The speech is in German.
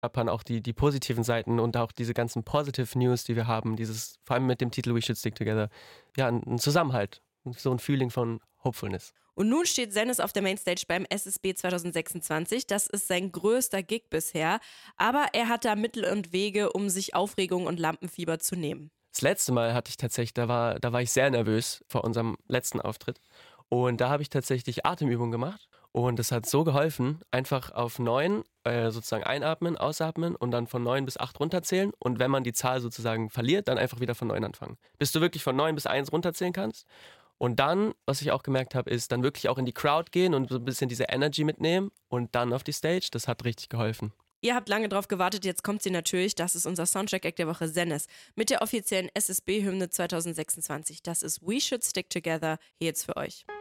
verkörpern auch die positiven Seiten und auch diese ganzen Positive News, die wir haben, dieses, vor allem mit dem Titel We Should Stick Together, ja, ein Zusammenhalt, so ein Feeling von Hopefulness. Und nun steht Sennis auf der Mainstage beim SSB 2026. Das ist sein größter Gig bisher. Aber er hat da Mittel und Wege, um sich Aufregung und Lampenfieber zu nehmen. Das letzte Mal hatte ich tatsächlich, da war ich sehr nervös vor unserem letzten Auftritt. Und da habe ich tatsächlich Atemübungen gemacht. Und das hat so geholfen, einfach auf 9 sozusagen einatmen, ausatmen und dann von 9 bis 8 runterzählen. Und wenn man die Zahl sozusagen verliert, dann einfach wieder von 9 anfangen. Bis du wirklich von 9 bis 1 runterzählen kannst. Und dann, was ich auch gemerkt habe, ist dann wirklich auch in die Crowd gehen und so ein bisschen diese Energy mitnehmen und dann auf die Stage. Das hat richtig geholfen. Ihr habt lange drauf gewartet, jetzt kommt sie natürlich. Das ist unser Soundtrack-Act der Woche, Sennis. Mit der offiziellen SSB-Hymne 2026. Das ist We Should Stick Together. Hier jetzt für euch.